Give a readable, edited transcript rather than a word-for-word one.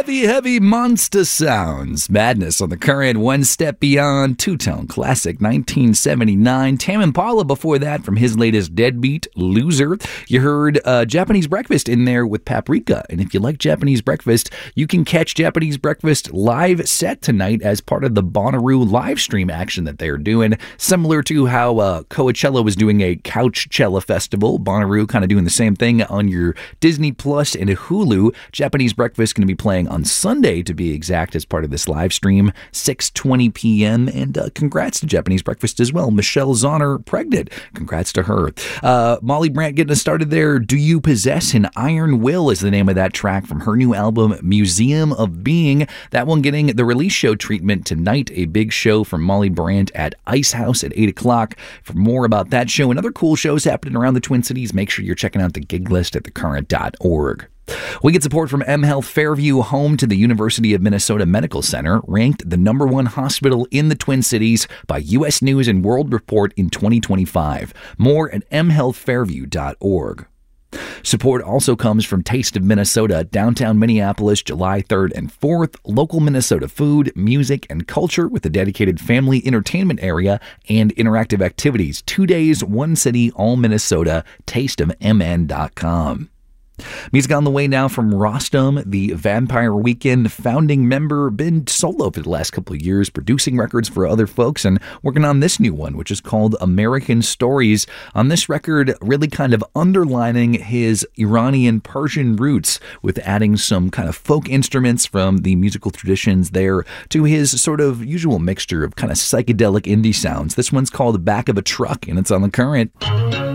Heavy monster sounds. Madness on the Current, One Step Beyond, two-tone classic 1979. Tame Impala before that from his latest Deadbeat, Loser. You heard Japanese Breakfast in there with Paprika. And if you like Japanese Breakfast, you can catch Japanese Breakfast live set tonight as part of the Bonnaroo live stream action that they're doing. Similar to how Coachella was doing a Couchella festival. Bonnaroo kind of doing the same thing on your Disney Plus and Hulu. Japanese Breakfast going to be playing on Sunday, to be exact, as part of this live stream, 6:20 p.m. And congrats to Japanese Breakfast as well. Michelle Zauner, pregnant. Congrats to her. Molly Brandt getting us started there. Do You Possess an Iron Will is the name of that track from her new album, Museum of Being. That one getting the release show treatment tonight. A big show from Molly Brandt at Ice House at 8 o'clock. For more about that show and other cool shows happening around the Twin Cities, make sure you're checking out the gig list at thecurrent.org. We get support from mHealth Fairview, home to the University of Minnesota Medical Center, ranked the #1 hospital in the Twin Cities by U.S. News and World Report in 2025. More at mhealthfairview.org. Support also comes from Taste of Minnesota, downtown Minneapolis, July 3rd and 4th. Local Minnesota food, music, and culture with a dedicated family entertainment area and interactive activities. 2 days, one city, all Minnesota. tasteofmn.com. Music on the way now from Rostam, the Vampire Weekend founding member, been solo for the last couple of years, producing records for other folks and working on this new one, which is called American Stories. On this record, really kind of underlining his Iranian Persian roots with adding some kind of folk instruments from the musical traditions there to his sort of usual mixture of kind of psychedelic indie sounds. This one's called Back of a Truck, and it's on The Current.